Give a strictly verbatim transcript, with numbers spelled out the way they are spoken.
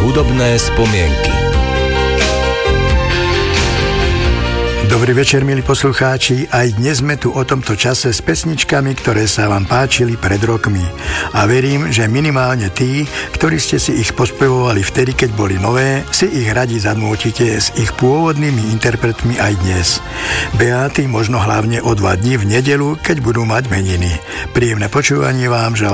Hudobné spomienky. Dobrý večer, milí poslucháči. Aj dnes sme tu o tomto čase s pesničkami, ktoré sa vám páčili pred rokmi. A verím, že minimálne tí, ktorí ste si ich pospevovali vtedy, keď boli nové, si ich radi zanútite s ich pôvodnými interpretmi aj dnes. Beáty možno hlavne o dva dni v nedeľu, keď budú mať meniny. Príjemné počúvanie vám želá